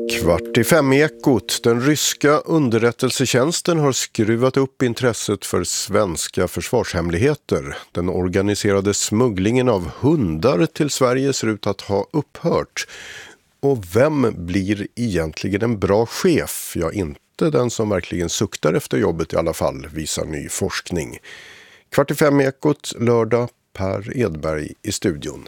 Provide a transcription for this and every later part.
4:45-ekot. Den ryska underrättelsetjänsten har skruvat upp intresset för svenska försvarshemligheter. Den organiserade smugglingen av hundar till Sverige ser ut att ha upphört. Och vem blir egentligen en bra chef? Ja, inte den som verkligen suktar efter jobbet i alla fall, visar ny forskning. 4:45-ekot lördag, Per Edberg i studion.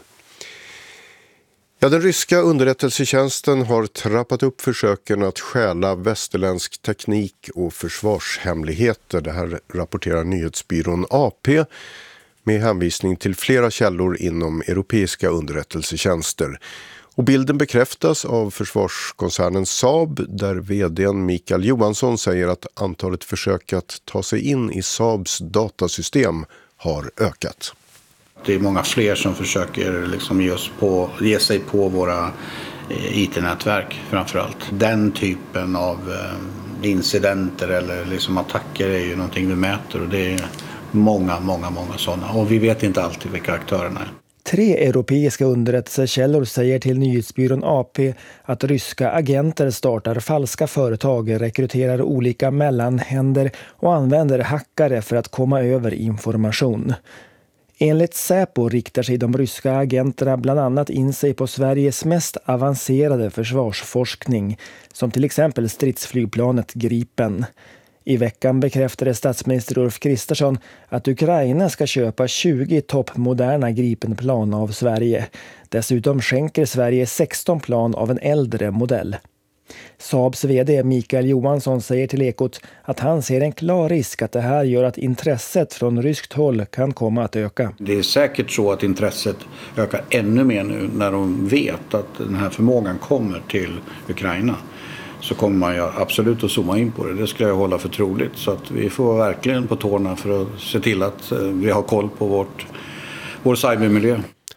Ja, den ryska underrättelsetjänsten har trappat upp försöken att stjäla västerländsk teknik och försvarshemligheter. Det här rapporterar nyhetsbyrån AP med hänvisning till flera källor inom europeiska underrättelsetjänster. Och bilden bekräftas av försvarskoncernen Saab, där vdn Mikael Johansson säger att antalet försök att ta sig in i Saabs datasystem har ökat. Det är många fler som försöker liksom ge sig på våra IT-nätverk framförallt. Den typen av incidenter eller liksom attacker är ju någonting vi mäter, och det är många sådana. Och vi vet inte alltid vilka aktörerna är. 3 europeiska underrättelsekällor säger till nyhetsbyrån AP att ryska agenter startar falska företag, rekryterar olika mellanhänder och använder hackare för att komma över information. Enligt Säpo riktar sig de ryska agenterna bland annat in sig på Sveriges mest avancerade försvarsforskning, som till exempel stridsflygplanet Gripen. I veckan bekräftade statsminister Ulf Kristersson att Ukraina ska köpa 20 toppmoderna Gripenplan av Sverige. Dessutom skänker Sverige 16 plan av en äldre modell. Saabs vd Mikael Johansson säger till Ekot att han ser en klar risk att det här gör att intresset från ryskt håll kan komma att öka. Det är säkert så att intresset ökar ännu mer nu när de vet att den här förmågan kommer till Ukraina. Så kommer man ju absolut att zooma in på det. Det skulle jag hålla för troligt. Så att vi får verkligen på tårna för att se till att vi har koll på vår cybermiljö.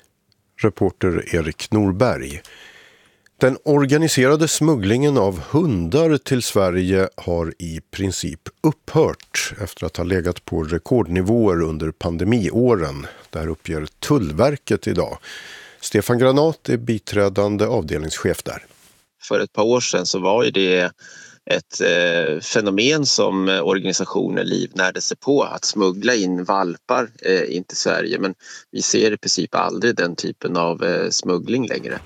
Reporter Erik Norberg. Den organiserade smugglingen av hundar till Sverige har i princip upphört efter att ha legat på rekordnivåer under pandemiåren. Där uppger Tullverket idag. Stefan Granat är biträdande avdelningschef där. För ett par år sedan så var ju det ett fenomen som organisationer livnärde sig på, att smuggla in valpar in till Sverige. Men vi ser i princip aldrig den typen av smuggling längre.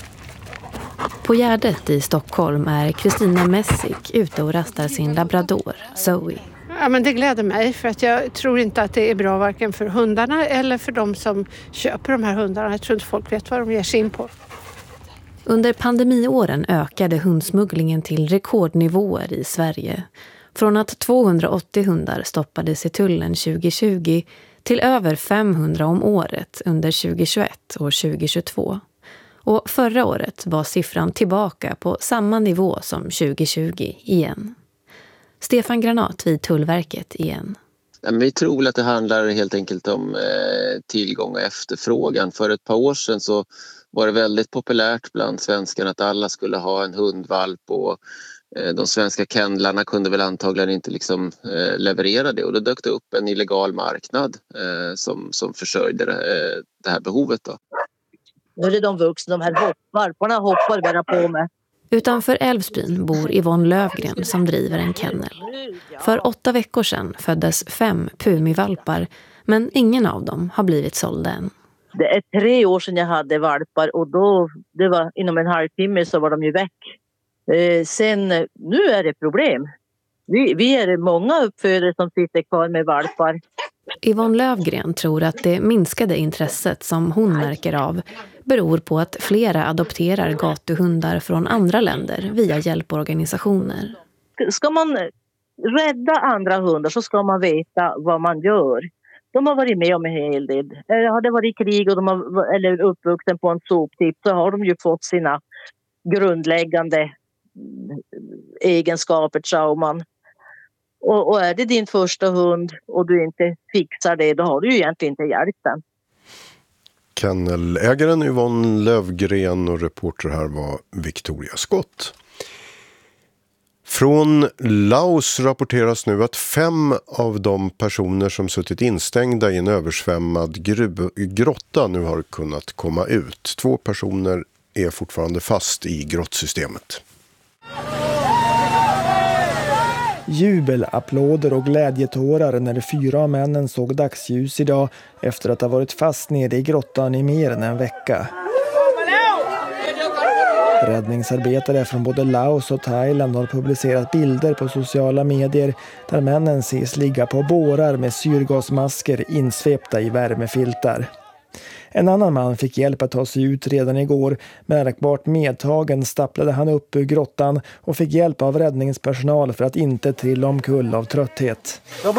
På Gärdet i Stockholm är Kristina Messik ute och rastar sin labrador, Zoe. Ja, men det gläder mig, för att jag tror inte att det är bra varken för hundarna eller för de som köper de här hundarna. Jag tror inte folk vet vad de ger sig in på. Under pandemiåren ökade hundsmugglingen till rekordnivåer i Sverige. Från att 280 hundar stoppades i tullen 2020 till över 500 om året under 2021 och 2022. Och förra året var siffran tillbaka på samma nivå som 2020 igen. Stefan Granat vid Tullverket igen. Vi tror att det handlar helt enkelt om tillgång och efterfrågan. För ett par år sedan så var det väldigt populärt bland svenskarna att alla skulle ha en hundvalp, och de svenska kennlarna kunde väl antagligen inte leverera det, och då dök det upp en illegal marknad som försörjde det här behovet då. Nu är det de vuxna, de här valparna hoppar bara på med. Utanför Älvsbyn bor Yvonne Lövgren som driver en kennel. För 8 veckor sedan föddes 5 pumivalpar, men ingen av dem har blivit sålda än. Det är 3 år sedan jag hade valpar, och då, det var inom en halvtimme så var de ju väck. Sen, nu är det problem. Vi är många uppfödare som sitter kvar med valpar. Yvonne Lövgren tror att det minskade intresset som hon märker av beror på att flera adopterar gatuhundar från andra länder via hjälporganisationer. Ska man rädda andra hundar så ska man veta vad man gör. De har varit med om en hel del. Har det varit krig och eller uppvuxen på en soptipp, så har de ju fått sina grundläggande egenskaper, trauman. Och är det din första hund och du inte fixar det, då har du ju egentligen inte hjälpt den. Kennelägaren Yvonne Lövgren, och reporter här var Victoria Skott. Från Laos rapporteras nu att 5 av de personer som suttit instängda i en översvämmad grotta nu har kunnat komma ut. 2 personer är fortfarande fast i grottsystemet. Jubel, applåder och glädjetårar när 4 av männen såg dagsljus idag efter att ha varit fast nere i grottan i mer än en vecka. Räddningsarbetare från både Laos och Thailand har publicerat bilder på sociala medier där männen ses ligga på bårar med syrgasmasker insvepta i värmefiltar. En annan man fick hjälp att ta sig ut redan igår. Märkbart medtagen stapplade han upp ur grottan och fick hjälp av räddningspersonal för att inte trilla omkull av trötthet.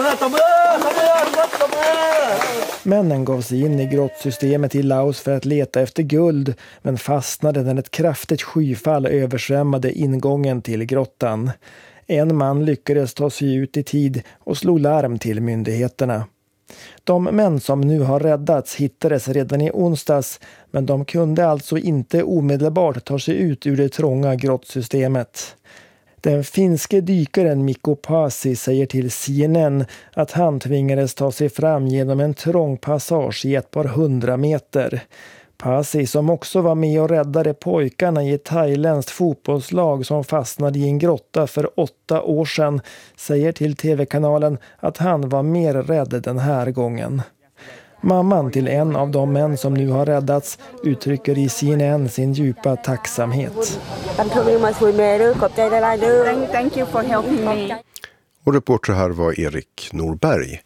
Männen gav sig in i grottsystemet i Laos för att leta efter guld, men fastnade när ett kraftigt skyfall översvämmade ingången till grottan. En man lyckades ta sig ut i tid och slog larm till myndigheterna. De män som nu har räddats hittades redan i onsdags, men de kunde alltså inte omedelbart ta sig ut ur det trånga grottsystemet. Den finske dykaren Mikko Pasi säger till CNN att han tvingades ta sig fram genom en trång passage i ett par 100 meter. Pasi, som också var med och räddade pojkarna i ett thailändskt fotbollslag som fastnade i en grotta för 8 år sedan, säger till tv-kanalen att han var mer rädd den här gången. Mamman till en av de män som nu har räddats uttrycker i CNN sin djupa tacksamhet. Thank you for helping me. Och reporter här var Erik Norberg.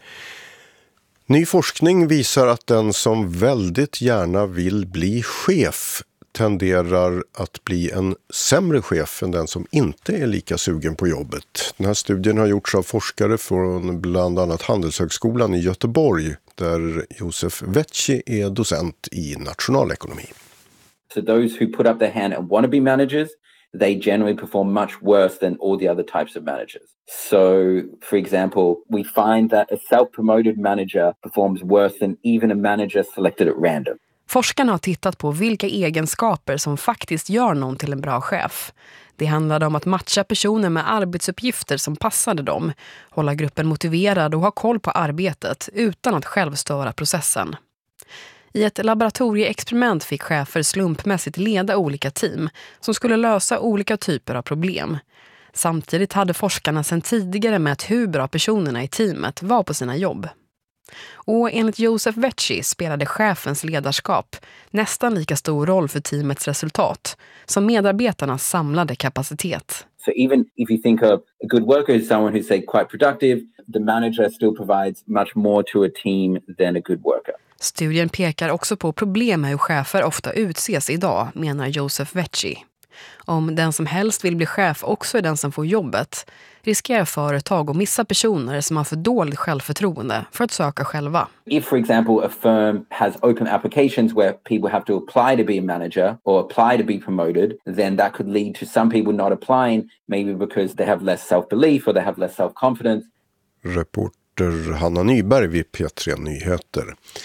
Ny forskning visar att den som väldigt gärna vill bli chef tenderar att bli en sämre chef än den som inte är lika sugen på jobbet. Den här studien har gjorts av forskare från bland annat Handelshögskolan i Göteborg, där Josef Vecchi är docent i nationalekonomi. So those who put up their hand and want to be managers, they generally perform much worse than all the other types of managers. So, for example, we find that a self-promoted manager performs worse than even a manager selected at random. Forskarna har tittat på vilka egenskaper som faktiskt gör någon till en bra chef. Det handlade om att matcha personer med arbetsuppgifter som passade dem, hålla gruppen motiverad och ha koll på arbetet utan att själv störa processen. I ett laboratorieexperiment fick chefer slumpmässigt leda olika team som skulle lösa olika typer av problem. Samtidigt hade forskarna sedan tidigare mätt hur bra personerna i teamet var på sina jobb. Och enligt Josef Vecchi spelade chefens ledarskap nästan lika stor roll för teamets resultat som medarbetarnas samlade kapacitet. So even if you think of a good worker is someone who's say quite productive, the manager still provides much more to a team than a good worker. Studien pekar också på problem med hur chefer ofta utses idag, menar Josef Vecchi. Om den som helst vill bli chef också är den som får jobbet, riskerar företag att missa personer som har för dåligt självförtroende för att söka själva. If, for example, a firm has open applications where people have to apply to be a manager or apply to be promoted, then that could lead to some people not applying, maybe because they have less self-belief or they have less self-confidence. Reporter Hanna Nyberg vid P3 Nyheter.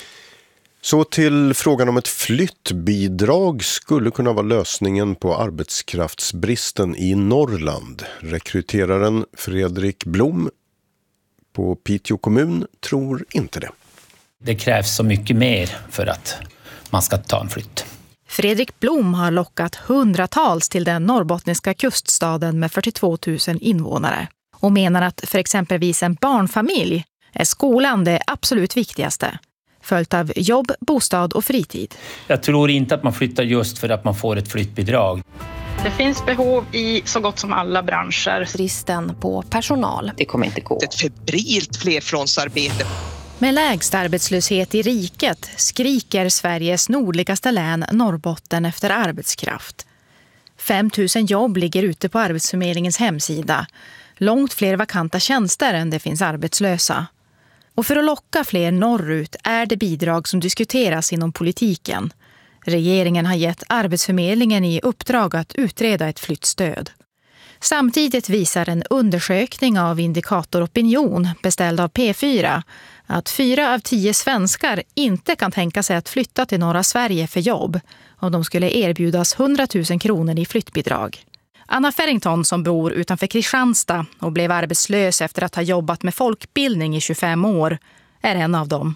Så till frågan om ett flyttbidrag skulle kunna vara lösningen på arbetskraftsbristen i Norrland. Rekryteraren Fredrik Blom på Piteå kommun tror inte det. Det krävs så mycket mer för att man ska ta en flytt. Fredrik Blom har lockat hundratals till den norrbottniska kuststaden med 42 000 invånare och menar att för exempelvis en barnfamilj är skolan det absolut viktigaste. Följt av jobb, bostad och fritid. Jag tror inte att man flyttar just för att man får ett flyttbidrag. Det finns behov i så gott som alla branscher. Bristen på personal. Det kommer inte gå. Ett febrilt flerfrontsarbete. Med lägst arbetslöshet i riket skriker Sveriges nordligaste län Norrbotten efter arbetskraft. 5 000 jobb ligger ute på Arbetsförmedlingens hemsida. Långt fler vakanta tjänster än det finns arbetslösa. Och för att locka fler norrut är det bidrag som diskuteras inom politiken. Regeringen har gett Arbetsförmedlingen i uppdrag att utreda ett flyttstöd. Samtidigt visar en undersökning av Indikator Opinion beställd av P4 att 4 av 10 svenskar inte kan tänka sig att flytta till norra Sverige för jobb om de skulle erbjudas 100 000 kronor i flyttbidrag. Anna Ferrington som bor utanför Kristianstad och blev arbetslös efter att ha jobbat med folkbildning i 25 år är en av dem.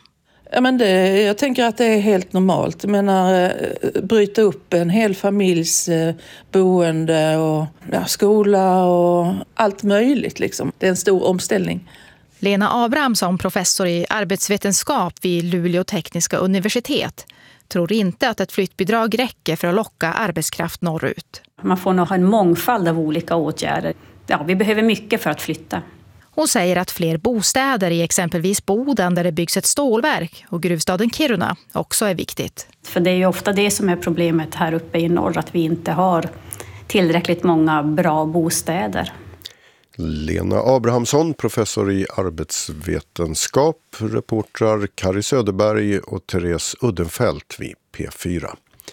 Ja, men jag tänker att det är helt normalt. Jag menar, bryta upp en hel familjs boende och skola och allt möjligt. Liksom. Det är en stor omställning. Lena Abrahamsson, professor i arbetsvetenskap vid Luleå tekniska universitet, tror inte att ett flyttbidrag räcker för att locka arbetskraft norrut. Man får nog ha en mångfald av olika åtgärder. Ja, vi behöver mycket för att flytta. Hon säger att fler bostäder i exempelvis Boden där det byggs ett stålverk och gruvstaden Kiruna också är viktigt. För det är ju ofta det som är problemet här uppe i norr, att vi inte har tillräckligt många bra bostäder. Lena Abrahamsson, professor i arbetsvetenskap, reportrar Kari Söderberg och Therese Uddenfelt vid P4.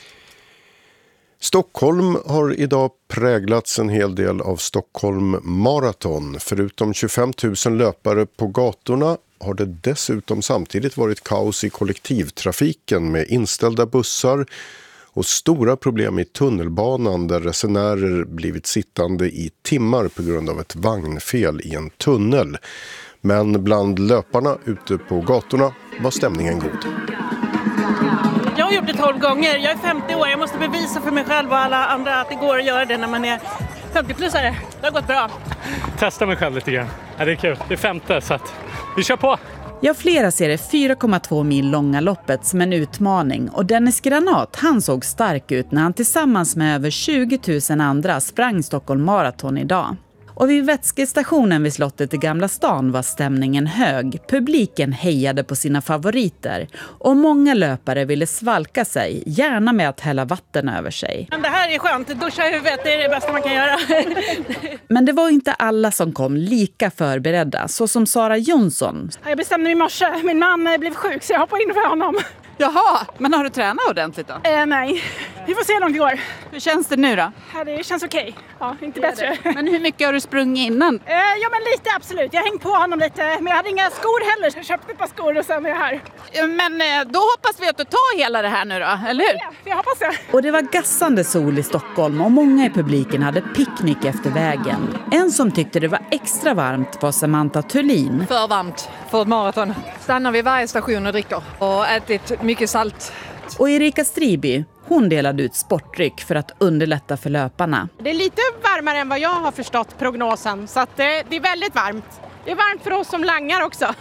Stockholm har idag präglats en hel del av Stockholm Marathon. Förutom 25 000 löpare på gatorna har det dessutom samtidigt varit kaos i kollektivtrafiken med inställda bussar och stora problem i tunnelbanan där resenärer blivit sittande i timmar på grund av ett vagnfel i en tunnel. Men bland löparna ute på gatorna var stämningen god. Jag har gjort det 12 gånger. Jag är 50 år. Jag måste bevisa för mig själv och alla andra att det går att göra det när man är 50-plussare. Det har gått bra. Testa mig själv lite grann. Ja, det är kul. Det är 5:e så att vi kör på. Ja, flera ser det 4,2 mil långa loppet som en utmaning och Dennis Granat, han såg stark ut när han tillsammans med över 20 000 andra sprang Stockholm Marathon idag. Och vid vätskestationen vid slottet i Gamla stan var stämningen hög. Publiken hejade på sina favoriter och många löpare ville svalka sig, gärna med att hälla vatten över sig. Det här är skönt, duscha i huvudet, det är det bästa man kan göra. Men det var inte alla som kom lika förberedda, så som Sara Jonsson. Jag bestämde mig i morse, min man blev sjuk så jag hoppade in för honom. Jaha, men har du tränat ordentligt då? Nej, vi får se hur långt det går. Hur känns det nu då? Ja, det känns okej. Ja, inte bättre. Men hur mycket har du sprungit innan? Ja, men lite absolut. Jag hängde på honom lite, men jag hade inga skor heller så jag köpte ett par skor och sen är jag här. Men då hoppas vi att du tar hela det här nu då, eller hur? Ja, jag hoppas det. Och det var gassande sol i Stockholm och många i publiken hade picknick efter vägen. En som tyckte det var extra varmt var Samantha Thulin. För varmt för ett maraton. Stannar vid varje station och dricker och ätit mycket salt. Och Erika Striby, hon delade ut sportdryck för att underlätta för löparna. Det är lite varmare än vad jag har förstått prognosen, så att det är väldigt varmt. Det är varmt för oss som langar också.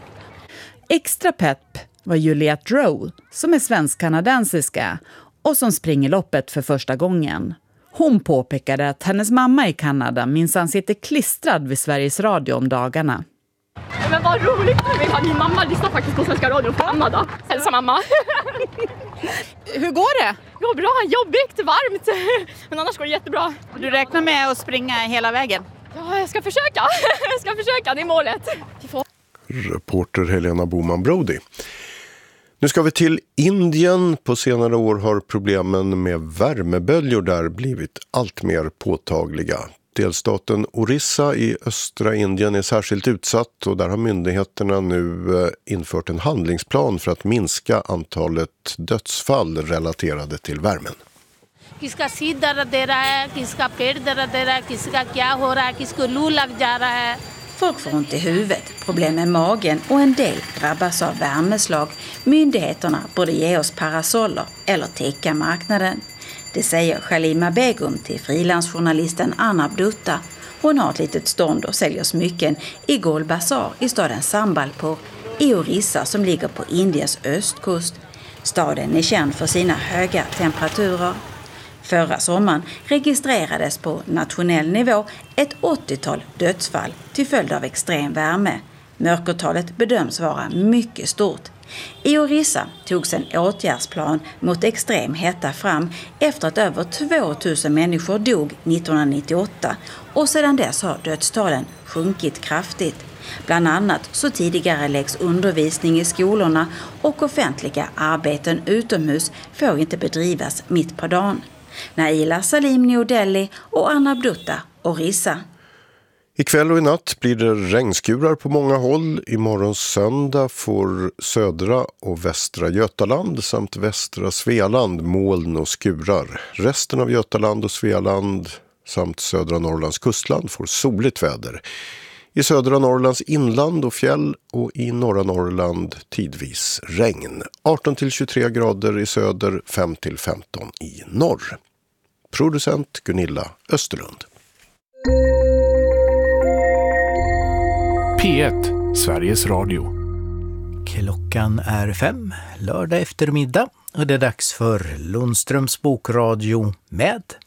Extra pepp var Juliette Rowe, som är svensk-kanadensiska och som springer loppet för första gången. Hon påpekade att hennes mamma i Kanada minsann sitter klistrad vid Sveriges Radio om dagarna. Men vad roligt, min mamma lyssnar faktiskt på Svenska Radio från Kanada. Hälsa mamma. Hur går det? Det går bra, jobbigt, varmt. Men annars går det jättebra. Du räknar med att springa hela vägen? Ja, jag ska försöka. Det är målet. Reporter Helena Boman-Brody. Nu ska vi till Indien. På senare år har problemen med värmeböljor där blivit allt mer påtagliga. Delstaten Orissa i östra Indien är särskilt utsatt och där har myndigheterna nu infört en handlingsplan för att minska antalet dödsfall relaterade till värmen. किसका सिर दर्द दे रहा है, किसका पेट दर्द दे रहा है, किसका क्या हो रहा है, किसको लू लग जा रहा है. Folk får ont i huvudet, problem med magen och en del drabbas av värmeslag. Myndigheterna borde ge oss parasoller eller täcka marknaden. Det säger Shalima Begum till frilansjournalisten Anna Abdutta. Hon har ett litet stånd och säljer smycken i Golbazar i staden Sambalpur i Orissa som ligger på Indiens östkust. Staden är känd för sina höga temperaturer. Förra sommaren registrerades på nationell nivå ett 80-tal dödsfall till följd av extrem värme. Mörkertalet bedöms vara mycket stort. I Orissa togs en åtgärdsplan mot extrem hetta fram efter att över 2000 människor dog 1998 och sedan dess har dödstalen sjunkit kraftigt. Bland annat så tidigare läggs undervisning i skolorna och offentliga arbeten utomhus får inte bedrivas mitt på dagen. Naila Salim, New Delhi och Anna Abdutta, Orissa. Ikväll och i natt blir det regnskurar på många håll. Imorgon söndag får södra och västra Götaland samt västra Svealand moln och skurar. Resten av Götaland och Svealand samt södra Norrlands kustland får soligt väder. I södra Norrlands inland och fjäll och i norra Norrland tidvis regn. 18-23 grader i söder, 5-15 i norr. Producent Gunilla Österlund. P1, Sveriges Radio. Klockan är 5, lördag eftermiddag, och det är dags för Lundströms bokradio med